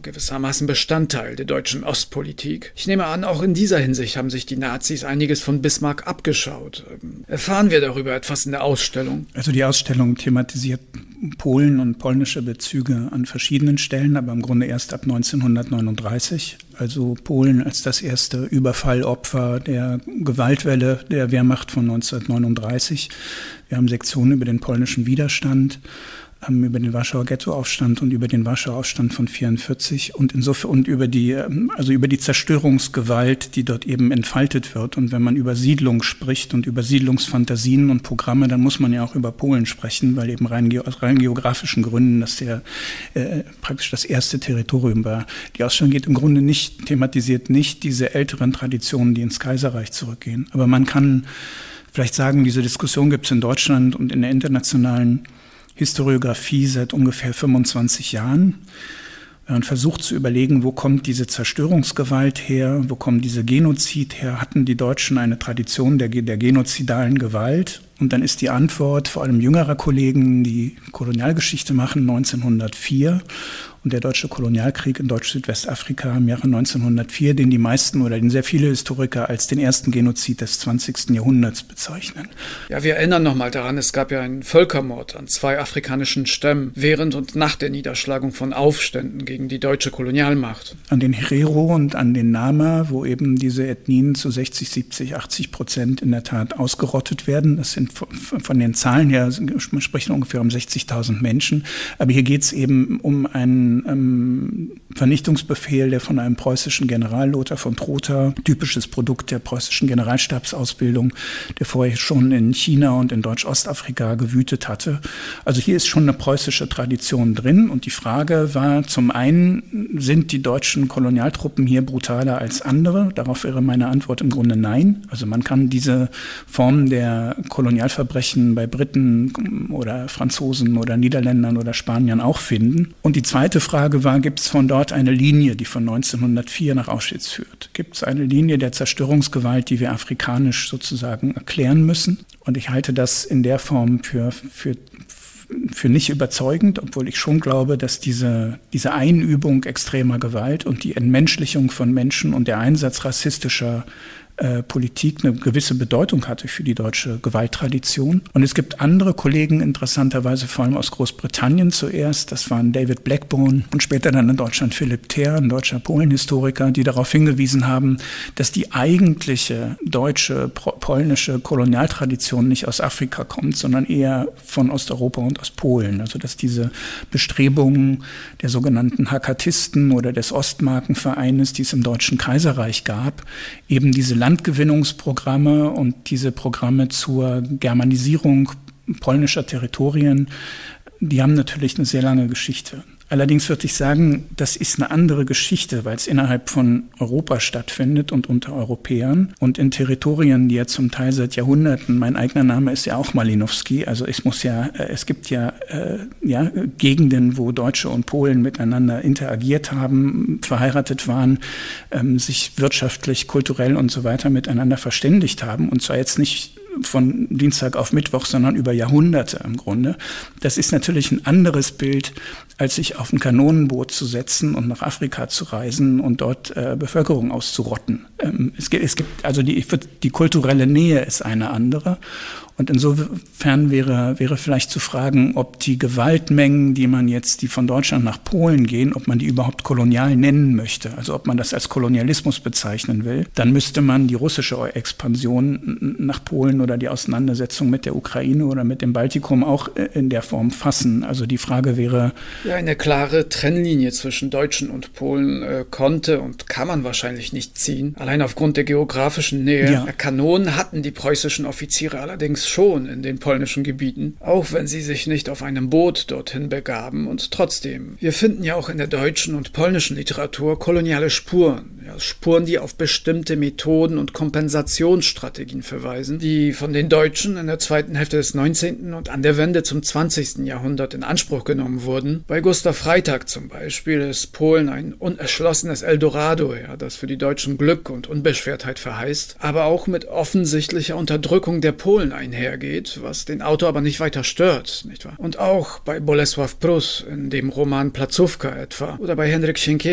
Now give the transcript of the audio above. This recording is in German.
gewissermaßen Bestandteil der deutschen Ostpolitik. Ich nehme an, auch in dieser Hinsicht haben sich die Nazis einiges von Bismarck abgeschaut. Erfahren wir darüber etwas in der Ausstellung? Also die Ausstellung thematisiert Polen und polnische Bezüge an verschiedenen Stellen, aber im Grunde erst ab 1939. Also Polen als das erste Überfallopfer der Gewaltwelle der Wehrmacht von 1939. Wir haben Sektionen über den polnischen Widerstand, über den Warschauer Ghettoaufstand und über den Warschauer Aufstand von 1944 und insofern und über die Zerstörungsgewalt, die dort eben entfaltet wird. Und wenn man über Siedlung spricht und über Siedlungsfantasien und Programme, dann muss man ja auch über Polen sprechen, weil eben aus rein geografischen Gründen das praktisch das erste Territorium war. Die Ausstellung geht im Grunde thematisiert nicht diese älteren Traditionen, die ins Kaiserreich zurückgehen. Aber man kann vielleicht sagen, diese Diskussion gibt es in Deutschland und in der internationalen Historiographie seit ungefähr 25 Jahren. Man versucht zu überlegen, wo kommt diese Zerstörungsgewalt her, wo kommt dieser Genozid her, hatten die Deutschen eine Tradition der genozidalen Gewalt? Und dann ist die Antwort vor allem jüngerer Kollegen, die Kolonialgeschichte machen, 1904 und der deutsche Kolonialkrieg in Deutsch-Südwestafrika im Jahre 1904, den die meisten oder den sehr viele Historiker als den ersten Genozid des 20. Jahrhunderts bezeichnen. Ja, wir erinnern nochmal daran, es gab ja einen Völkermord an 2 afrikanischen Stämmen während und nach der Niederschlagung von Aufständen gegen die deutsche Kolonialmacht. An den Herero und an den Nama, wo eben diese Ethnien zu 60, 70, 80% in der Tat ausgerottet werden. Das sind von den Zahlen her, man spricht ungefähr um 60.000 Menschen. Aber hier geht es eben um einen Vernichtungsbefehl, der von einem preußischen General, Lothar von Trotha, typisches Produkt der preußischen Generalstabsausbildung, der vorher schon in China und in Deutsch-Ostafrika gewütet hatte. Also hier ist schon eine preußische Tradition drin. Und die Frage war zum einen, sind die deutschen Kolonialtruppen hier brutaler als andere? Darauf wäre meine Antwort im Grunde nein. Also man kann diese Formen der Kolonialverbrechen bei Briten oder Franzosen oder Niederländern oder Spaniern auch finden. Und die zweite Frage war, gibt es von dort eine Linie, die von 1904 nach Auschwitz führt? Gibt es eine Linie der Zerstörungsgewalt, die wir afrikanisch sozusagen erklären müssen? Und ich halte das in der Form für nicht überzeugend, obwohl ich schon glaube, dass diese Einübung extremer Gewalt und die Entmenschlichung von Menschen und der Einsatz rassistischer Politik eine gewisse Bedeutung hatte für die deutsche Gewalttradition. Und es gibt andere Kollegen, interessanterweise vor allem aus Großbritannien zuerst, das waren David Blackburn und später dann in Deutschland Philipp Thaer, ein deutscher Polenhistoriker, die darauf hingewiesen haben, dass die eigentliche deutsche, polnische Kolonialtradition nicht aus Afrika kommt, sondern eher von Osteuropa und aus Polen. Also dass diese Bestrebungen der sogenannten Hakatisten oder des Ostmarkenvereines, die es im Deutschen Kaiserreich gab, eben diese Landgewinnungsprogramme und diese Programme zur Germanisierung polnischer Territorien, die haben natürlich eine sehr lange Geschichte. Allerdings würde ich sagen, das ist eine andere Geschichte, weil es innerhalb von Europa stattfindet und unter Europäern und in Territorien, die ja zum Teil seit Jahrhunderten, mein eigener Name ist ja auch Malinowski, also es gibt ja Gegenden, wo Deutsche und Polen miteinander interagiert haben, verheiratet waren, sich wirtschaftlich, kulturell und so weiter miteinander verständigt haben und zwar jetzt nicht von Dienstag auf Mittwoch, sondern über Jahrhunderte im Grunde. Das ist natürlich ein anderes Bild, als sich auf ein Kanonenboot zu setzen und nach Afrika zu reisen und dort Bevölkerung auszurotten. Es gibt also die kulturelle Nähe ist eine andere. Und insofern wäre vielleicht zu fragen, ob die Gewaltmengen, die von Deutschland nach Polen gehen, ob man die überhaupt kolonial nennen möchte. Also ob man das als Kolonialismus bezeichnen will. Dann müsste man die russische Expansion nach Polen oder die Auseinandersetzung mit der Ukraine oder mit dem Baltikum auch in der Form fassen. Also die Frage wäre... Ja, eine klare Trennlinie zwischen Deutschen und Polen konnte und kann man wahrscheinlich nicht ziehen. Allein aufgrund der geografischen Nähe. Ja. Kanonen hatten die preußischen Offiziere allerdings schon in den polnischen Gebieten, auch wenn sie sich nicht auf einem Boot dorthin begaben und trotzdem. Wir finden ja auch in der deutschen und polnischen Literatur koloniale Spuren. Ja, Spuren, die auf bestimmte Methoden und Kompensationsstrategien verweisen, die von den Deutschen in der zweiten Hälfte des 19. und an der Wende zum 20. Jahrhundert in Anspruch genommen wurden. Bei Gustav Freytag zum Beispiel ist Polen ein unerschlossenes Eldorado, das für die Deutschen Glück und Unbeschwertheit verheißt, aber auch mit offensichtlicher Unterdrückung der Polen einhergeht, was den Autor aber nicht weiter stört, nicht wahr? Und auch bei Bolesław Prus in dem Roman Placówka etwa oder bei Henryk Sienkiewicz